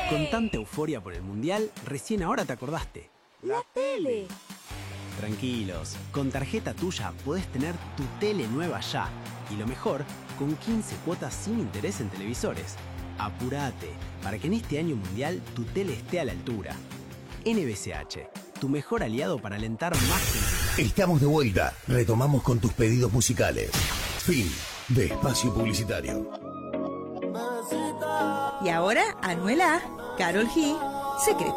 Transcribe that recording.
Con tanta euforia por el Mundial, recién ahora te acordaste. ¡La tele! Tranquilos, con tarjeta tuya podés tener tu tele nueva ya. Y lo mejor, con 15 cuotas sin interés en televisores. Apurate, para que en este año mundial tu tele esté a la altura. NBCH, tu mejor aliado para alentar más que nunca. Estamos de vuelta. Retomamos con tus pedidos musicales. Fin de espacio publicitario. Y ahora, Anuel A, Karol G, Secreto.